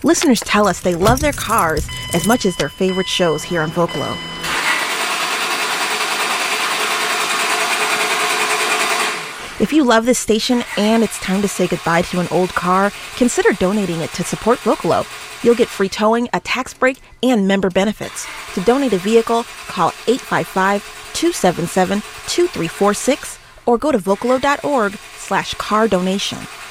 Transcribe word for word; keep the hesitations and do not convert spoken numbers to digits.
Listeners tell us they love their cars as much as their favorite shows here on Vocalo. If you love this station and it's time to say goodbye to an old car, consider donating it to support Vocalo. You'll get free towing, a tax break, and member benefits. To donate a vehicle, call eight five five, two seven seven, two three four six or go to vocalo dot org slash car donation.